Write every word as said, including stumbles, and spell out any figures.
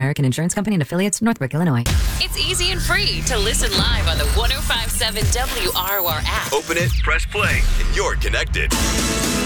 American Insurance Company and Affiliates, Northbrook, Illinois. It's easy and free to listen live on the one oh five point seven W R O R app. Open it, press play, and you're connected.